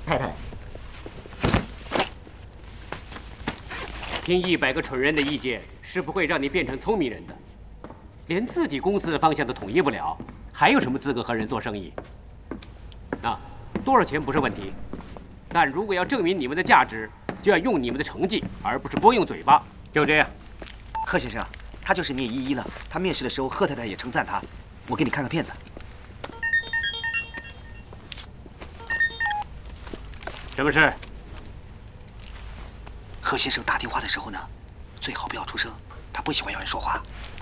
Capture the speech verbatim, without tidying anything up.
太太， 听一百个蠢人的意见是不会让你变成聪明人的。连自己公司的方向都统一不了，还有什么资格和人做生意？啊，多少钱不是问题，但如果要证明你们的价值，就要用你们的成绩，而不是光用嘴巴。就这样。 贺先生，他就是聂依依了。他面试的时候，贺太太也称赞他。我给你看看片子。 什么事？ 贺先生打电话的时候呢，最好不要出声，他不喜欢有人说话。